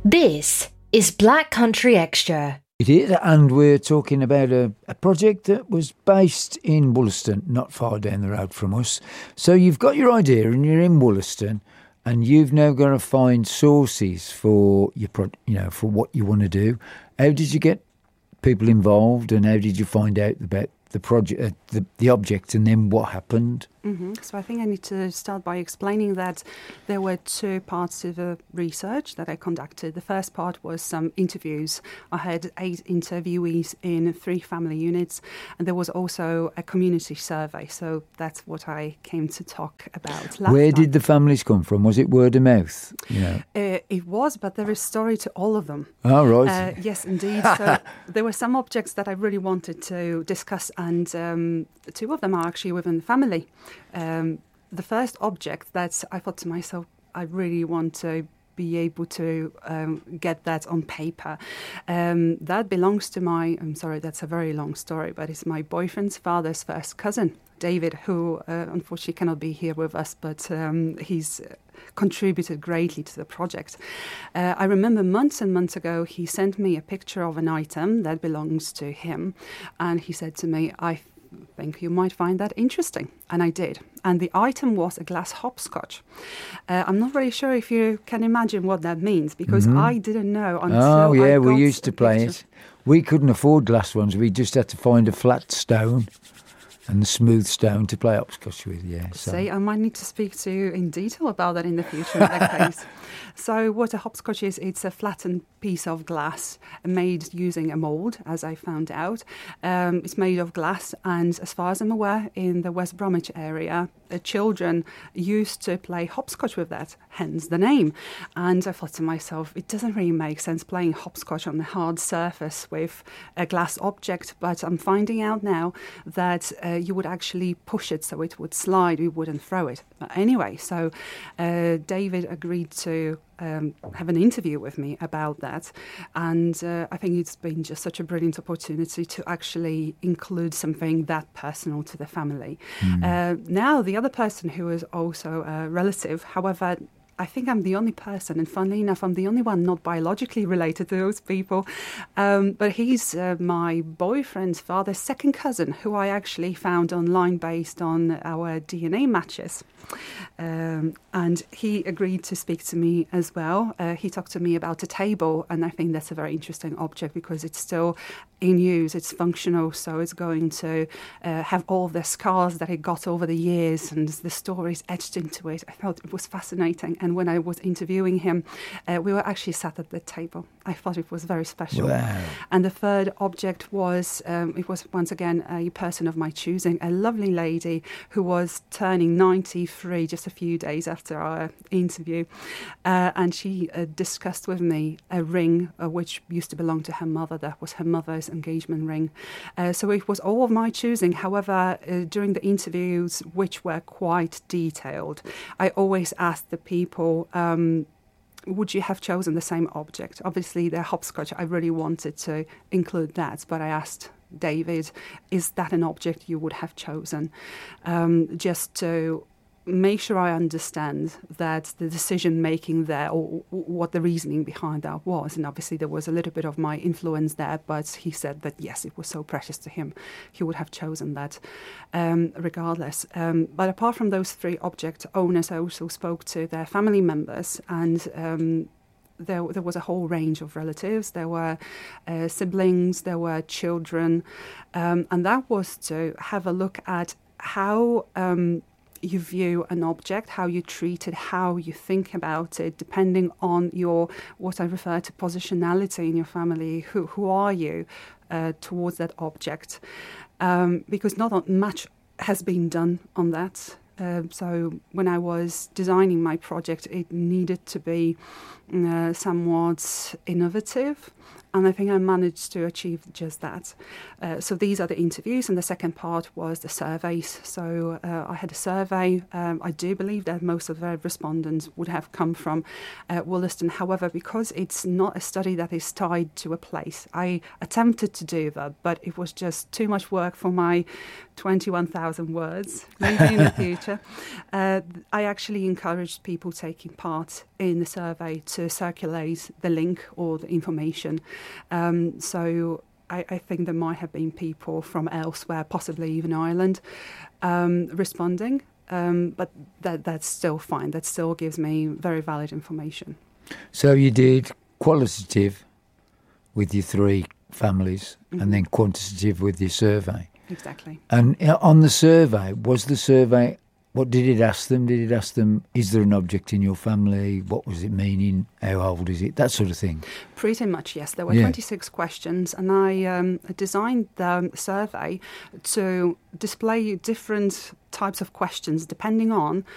This is Black Country Extra. It is, and we're talking about a project that was based in Wollaston, not far down the road from us. So you've got your idea and you're in Wollaston, and you've now got to find sources for your for what you want to do. How did you get people involved, and how did you find out about the project, the object, and then what happened? Mm-hmm. So I think I need to start by explaining that there were two parts to the research that I conducted. The first part was some interviews. I had 8 interviewees in 3 family units, and there was also a community survey. So that's what I came to talk about last Where time. did the families come from? Was it word of mouth? It was, but there is story to all of them. Oh, right. Yes, indeed. So there were some objects that I really wanted to discuss, and 2 of them are actually within the family. The first object that I thought to myself, I really want to be able to get that on paper. That belongs to I'm sorry, that's a very long story, but it's my boyfriend's father's first cousin, David, who unfortunately cannot be here with us, but he's contributed greatly to the project. I remember months and months ago, he sent me a picture of an item that belongs to him, and he said to me, I think you might find that interesting. And I did. And the item was a glass hopscotch. I'm not really sure if you can imagine what that means, because I didn't know until I got we used to play picture. it. We couldn't afford glass ones. We just had to find a flat stone and the smooth stone to play hopscotch with, yeah. So. See, I might need to speak to you in detail about that in the future in that case. So what a hopscotch is, it's a flattened piece of glass made using a mould, as I found out. It's made of glass, and as far as I'm aware, in the West Bromwich area, children used to play hopscotch with that, hence the name. And I thought to myself, it doesn't really make sense playing hopscotch on a hard surface with a glass object, but I'm finding out now that you would actually push it so it would slide, we wouldn't throw it. But anyway, so David agreed to have an interview with me about that, and I think it's been just such a brilliant opportunity to actually include something that personal to the family. Now, the other person who is also a relative, however, I think I'm the only person, and funnily enough, I'm the only one not biologically related to those people. But he's my boyfriend's father's second cousin, who I actually found online based on our DNA matches. And he agreed to speak to me as well. He talked to me about a table, and I think that's a very interesting object because it's still in use, it's functional, so it's going to have all the scars that it got over the years and the stories etched into it. I thought it was fascinating, and when I was interviewing him, we were actually sat at the table. I thought it was very special. Wow. And the third object was, it was once again a person of my choosing, a lovely lady who was turning 93 just a few days after our interview. And she discussed with me a ring which used to belong to her mother. That was her mother's engagement ring. So it was all of my choosing. However, during the interviews, which were quite detailed, I always asked the people, would you have chosen the same object? Obviously, the hopscotch, I really wanted to include that, but I asked David, is that an object you would have chosen? Just to make sure I understand that the decision-making there, or what the reasoning behind that was. And obviously there was a little bit of my influence there, but he said that, yes, it was so precious to him, he would have chosen that regardless. But apart from those 3 object owners, I also spoke to their family members, and there was a whole range of relatives. There were siblings, there were children, and that was to have a look at how you view an object, how you treat it, how you think about it, depending on your, what I refer to positionality in your family. Who are you towards that object? Because not much has been done on that. So when I was designing my project, it needed to be somewhat innovative. And I think I managed to achieve just that. So these are the interviews, and the second part was the surveys. So I had a survey. I do believe that most of the respondents would have come from Wollaston. However, because it's not a study that is tied to a place, I attempted to do that, but it was just too much work for my 21,000 words. Maybe in the future. I actually encouraged people taking part in the survey to circulate the link or the information. So I think there might have been people from elsewhere, possibly even Ireland, responding. But that's still fine. That still gives me very valid information. So you did qualitative with your 3 families and then quantitative with your survey. Exactly. And on the survey, what did it ask them? Did it ask them, is there an object in your family? What was it meaning? How old is it? That sort of thing. Pretty much, yes. There were 26 questions, and I designed the survey to display different types of questions depending on